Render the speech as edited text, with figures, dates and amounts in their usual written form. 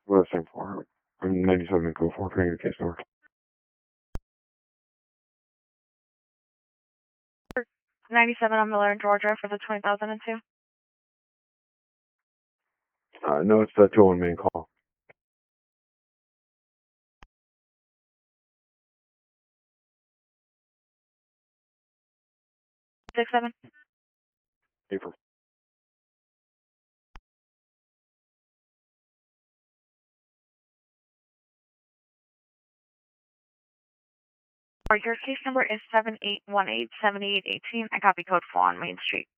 What the same for? I'm 97 and go for. Can I get a case number? 97 on Miller in Georgia for the 2002. No, it's the 201 main call. 67. April. Your case number is 78187818. I copy code 4 on Main Street.